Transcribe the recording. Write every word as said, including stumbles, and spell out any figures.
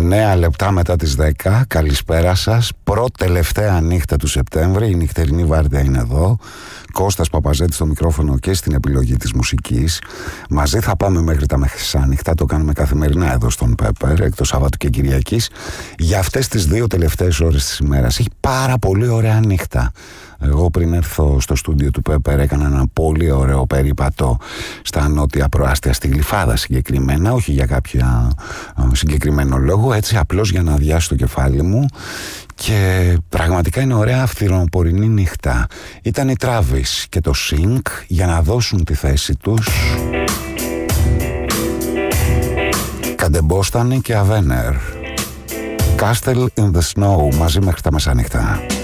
Νέα λεπτά μετά τις δέκα. Καλησπέρα σας. Πρώτη-τελευταία νύχτα του Σεπτέμβρη. Η νυχτερινή βάρδια είναι εδώ. Κώστας Παπαζέτης στο μικρόφωνο και στην επιλογή της μουσικής. Μαζί θα πάμε μέχρι τα μεσάνυχτα. Το κάνουμε καθημερινά εδώ στον Πέπερ, εκτός Σαββάτου και Κυριακής. Για αυτές τις δύο τελευταίες ώρες της ημέρας. Έχει πάρα πολύ ωραία νύχτα. Εγώ πριν έρθω στο στούντιο του Πέπερ έκανα ένα πολύ ωραίο περίπατο στα νότια προάστια, στη Γλυφάδα συγκεκριμένα, όχι για κάποιο συγκεκριμένο λόγο, έτσι απλώς για να αδειάσω το κεφάλι μου, και πραγματικά είναι ωραία αυθυροπορεινή νύχτα. Ήταν η Travis και το Sync για να δώσουν τη θέση τους Καντεμπόστανη και Αβένερ. Castle in the Snow μαζί μέχρι τα μεσάνυχτα.